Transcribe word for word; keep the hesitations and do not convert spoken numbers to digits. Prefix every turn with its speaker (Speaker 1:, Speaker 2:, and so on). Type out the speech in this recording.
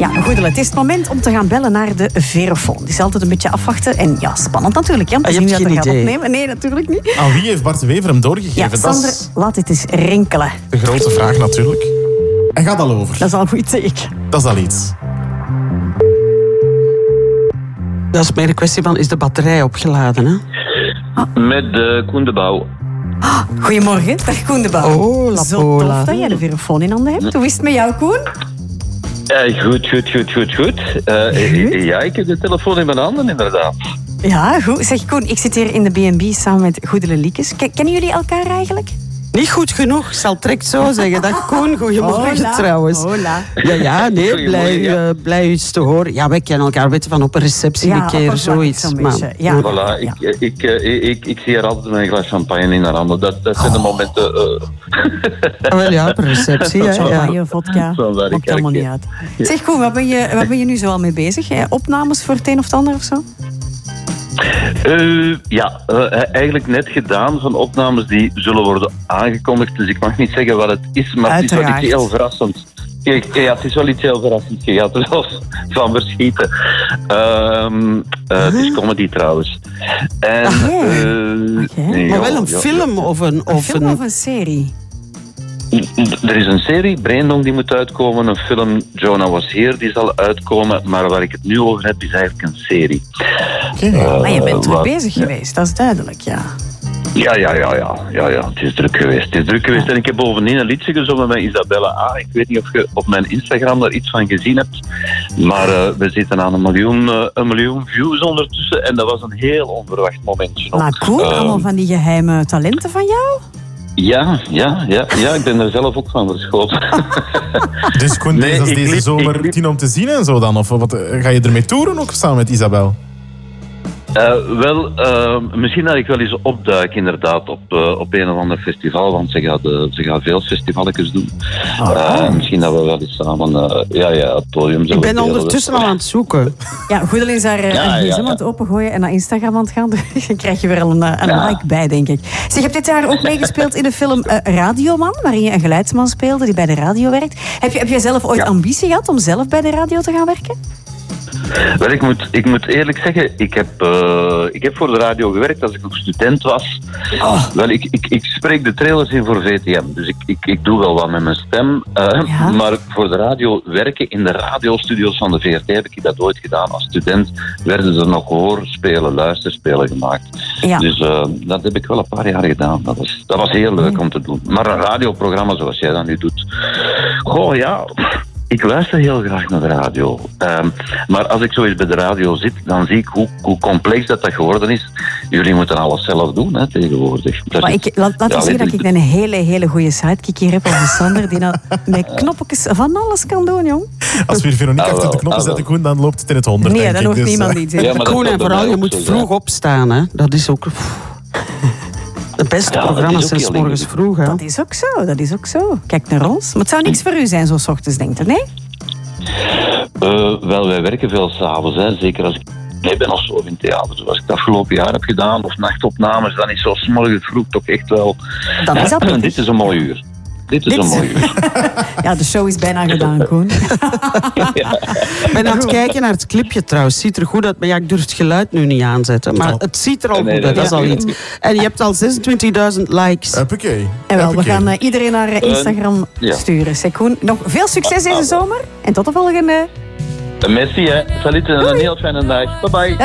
Speaker 1: Ja, goed, het is het moment om te gaan bellen naar de verofoon. Het is altijd een beetje afwachten en ja, spannend natuurlijk. Ja, om te
Speaker 2: je
Speaker 1: zien
Speaker 2: hebt
Speaker 1: wie dat
Speaker 2: geen
Speaker 1: er gaat
Speaker 2: idee.
Speaker 1: opnemen. Nee, natuurlijk niet.
Speaker 3: Aan wie heeft Bart de Wever hem doorgegeven?
Speaker 1: Ja,
Speaker 3: Dat
Speaker 1: Sander,
Speaker 3: is
Speaker 1: laat dit eens rinkelen.
Speaker 3: de grote vraag natuurlijk. En gaat al over.
Speaker 1: Dat is al goed teken.
Speaker 3: Dat is al iets.
Speaker 2: Dat is meer een kwestie van, is de batterij opgeladen? Hè?
Speaker 4: Met de Koen de Bouw.
Speaker 1: Goedemorgen, dag Koen de Bouw.
Speaker 2: Oh, la
Speaker 1: Zo
Speaker 2: pola.
Speaker 1: tof dat jij de verofoon in handen hebt. Hoe is het met jou, Koen?
Speaker 4: Uh, goed, goed, goed, goed, goed. Uh,
Speaker 1: Goed?
Speaker 4: Ja, ik heb de telefoon in mijn handen, inderdaad.
Speaker 1: Ja, goed. Zeg Koen, ik zit hier in de B en B samen met Goedele Liekes. Ken- Kennen jullie elkaar eigenlijk?
Speaker 2: Niet goed genoeg, ik zal het direct zo zeggen. Dag Koen, goedemorgen
Speaker 1: Hola.
Speaker 2: trouwens.
Speaker 1: Hola.
Speaker 2: Ja, ja, nee,
Speaker 4: Goedemorgen,
Speaker 2: blij,
Speaker 4: ja.
Speaker 2: uh, blij u eens te horen. Ja, wij kennen elkaar weten van op een receptie
Speaker 1: Ja,
Speaker 2: een
Speaker 1: op
Speaker 2: keer,
Speaker 1: een vlak
Speaker 2: zoiets.
Speaker 1: zo'n
Speaker 2: Maar-
Speaker 1: beetje. Ja.
Speaker 4: Voilà, ik,
Speaker 1: Ja.
Speaker 4: ik, ik, ik, ik zie er altijd een glas champagne in haar handen. Dat, dat zijn de momenten... Uh,
Speaker 2: Ah, wel ja, op een receptie. Hè, ja.
Speaker 1: Champagne, vodka,
Speaker 4: Zo werkt
Speaker 1: maakt allemaal niet
Speaker 4: het.
Speaker 1: uit. Zeg Koen, wat ben je, wat ben je nu zo al mee bezig? Eh, Opnames voor het een of het ander of zo?
Speaker 4: Uh, ja, uh, eigenlijk net gedaan van opnames die zullen worden aangekondigd. Dus ik mag niet zeggen wat het is, maar het is wel
Speaker 1: Uiteraard.
Speaker 4: iets heel verrassend. Kijk, ja, het is wel iets heel verrassends. Je gaat er zelfs van verschieten. Um, uh, Het is comedy trouwens. En,
Speaker 1: Ah, ja.
Speaker 4: uh,
Speaker 1: Oké.
Speaker 4: nee,
Speaker 2: Maar
Speaker 4: ja,
Speaker 2: wel een
Speaker 4: ja,
Speaker 2: film of een...
Speaker 1: Een
Speaker 2: Of
Speaker 1: film
Speaker 2: een...
Speaker 1: of een serie?
Speaker 4: Er is een serie, Braindong, die moet uitkomen. Een film, Jonah Was Here, die zal uitkomen. Maar waar ik het nu over heb, is eigenlijk een serie.
Speaker 3: Oké.
Speaker 4: Uh,
Speaker 1: Maar je bent druk
Speaker 4: wat-
Speaker 1: bezig geweest, dat is duidelijk, ja.
Speaker 4: Ja, ja, ja, ja, ja, ja. Het is druk geweest. Het is druk geweest. En ik heb bovendien een liedje gezongen met Isabella A. Ik weet niet of je op mijn Instagram daar iets van gezien hebt. Maar uh, we zitten aan een miljoen, uh, een miljoen views ondertussen. En dat was een heel onverwacht momentje. ook.
Speaker 1: Maar Koen,
Speaker 4: Uh,
Speaker 1: allemaal van die geheime talenten van jou?
Speaker 4: Ja, ja, ja, ja. Ik ben er zelf ook van verschoten.
Speaker 3: Dus Koen,
Speaker 4: Nee,
Speaker 3: deze,
Speaker 4: ik
Speaker 3: deze
Speaker 4: liep-
Speaker 3: zomer
Speaker 4: ik liep-
Speaker 3: tien om te zien en zo dan? Of wat, ga je ermee toeren ook samen met Isabel?
Speaker 4: Uh, wel, uh, misschien dat ik wel eens opduik inderdaad op, uh, op een of ander festival, want ze gaat, uh, ze gaat veel festivalletjes doen. Uh, misschien dat we wel eens samen uh, ja, ja, het podium
Speaker 2: Ik
Speaker 4: zullen
Speaker 2: ben
Speaker 4: delen.
Speaker 2: ondertussen al aan het zoeken.
Speaker 1: Ja, Goedele is daar eh,
Speaker 4: Ja,
Speaker 1: een
Speaker 4: ja,
Speaker 1: gsm
Speaker 4: ja.
Speaker 1: aan het opengooien en naar Instagram aan het gaan. Dus dan krijg je weer al een, eh, een
Speaker 4: Ja.
Speaker 1: like bij, denk ik. Zeg, je hebt dit jaar ook meegespeeld in de film eh, Radioman, waarin je een geluidsman speelde die bij de radio werkt. Heb je, heb jij zelf ooit
Speaker 4: Ja.
Speaker 1: ambitie gehad om zelf bij de radio te gaan werken?
Speaker 4: Wel, ik moet, ik moet eerlijk zeggen, ik heb, uh, ik heb voor de radio gewerkt als ik nog student was.
Speaker 1: Oh.
Speaker 4: Wel, ik, ik, ik spreek de trailers in voor V T M, dus ik, ik, ik doe wel wat met mijn stem. Uh,
Speaker 1: Ja.
Speaker 4: Maar voor de radio werken in de radiostudio's van de V R T heb ik dat ooit gedaan. Als student werden er nog hoorspelen, luisterspelen gemaakt.
Speaker 1: Ja.
Speaker 4: Dus uh, dat heb ik wel een paar jaar gedaan. Dat was, dat was heel leuk om te doen. Maar een radioprogramma zoals jij dat nu doet... Goh, ja... Ik luister heel graag naar de radio. Um, maar als ik zo eens bij de radio zit, dan zie ik hoe, hoe complex dat, dat geworden is. Jullie moeten alles zelf doen, hè, tegenwoordig. Dat
Speaker 1: Maar
Speaker 4: is-
Speaker 1: ik, laat, laat
Speaker 4: ja,
Speaker 1: me zeggen dat
Speaker 4: dit-
Speaker 1: ik een hele, hele goede sidekick hier heb als Sander, die nou met knopjes van alles kan doen, jong.
Speaker 3: Als we hier Veronique
Speaker 4: Ah,
Speaker 3: achter de
Speaker 4: wel,
Speaker 3: knoppen
Speaker 4: ah,
Speaker 3: zetten,
Speaker 4: wel.
Speaker 3: Koen, dan loopt het in het honderd,
Speaker 1: Nee,
Speaker 3: denk
Speaker 1: dat
Speaker 3: ik.
Speaker 1: hoeft
Speaker 3: Dus,
Speaker 1: niemand
Speaker 3: eh,
Speaker 1: iets.
Speaker 4: Ja, maar dat
Speaker 2: Koen,
Speaker 4: zal
Speaker 2: en
Speaker 4: bij
Speaker 2: vooral,
Speaker 4: mij
Speaker 2: je
Speaker 4: ook
Speaker 2: moet
Speaker 4: zo
Speaker 2: vroeg
Speaker 4: zijn.
Speaker 2: opstaan. Hè. Dat is ook... De beste
Speaker 4: Ja, dat is
Speaker 2: programma's
Speaker 4: ook
Speaker 2: zijn
Speaker 4: heel
Speaker 2: 's morgens
Speaker 4: ingewikkeld.
Speaker 2: vroeg. Hè.
Speaker 1: Dat is ook zo, dat is ook zo. Kijk naar ons. Maar het zou niks voor u zijn, zo 's ochtends, denkt u, nee?
Speaker 4: Uh, wel, wij werken veel s'avonds, hè. Zeker als ik mee ben of zo in theater. Zoals ik het afgelopen jaar heb gedaan, of nachtopnames, dan is zo 's morgens vroeg toch echt wel...
Speaker 1: Dan is dat pittig.
Speaker 4: Dit is een mooi uur. Dit is
Speaker 1: Dit
Speaker 4: een
Speaker 1: is-
Speaker 4: mooi uur.
Speaker 1: Ja, de show is bijna gedaan, Koen.
Speaker 2: Ik ben aan het kijken naar het clipje trouwens. Ziet er goed uit. Maar ja, ik durf het geluid nu niet aanzetten. Maar het ziet er al
Speaker 4: Nee,
Speaker 2: goed
Speaker 4: nee,
Speaker 2: uit. Dat is al
Speaker 4: nee.
Speaker 2: iets. En je hebt al zesentwintigduizend likes.
Speaker 3: Huppakee.
Speaker 1: En wel, we
Speaker 3: Huppakee.
Speaker 1: gaan eh, iedereen naar eh, Instagram
Speaker 4: ja.
Speaker 1: sturen. Zeg, Koen, nog veel succes
Speaker 4: Ah,
Speaker 1: deze
Speaker 4: ah,
Speaker 1: zomer. En tot de volgende.
Speaker 4: Merci, hè. Salut en een heel fijne dag. Bye bye.